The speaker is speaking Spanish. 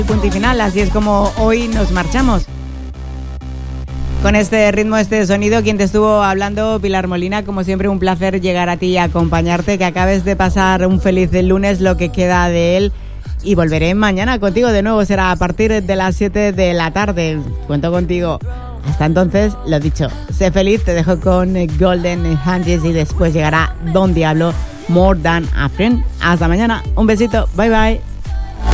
punto y final. Así es como hoy nos marchamos. Con este ritmo, este sonido, quien te estuvo hablando, Pilar Molina. Como siempre, un placer llegar a ti y acompañarte. Que acabes de pasar un feliz lunes, lo que queda de él. Y volveré mañana contigo de nuevo. Será a partir de las 7 de la tarde. Cuento contigo. Hasta entonces, lo dicho, sé feliz. Te dejo con Golden Hanges y después llegará Don Diablo, More Than a Friend. Hasta mañana. Un besito. Bye bye.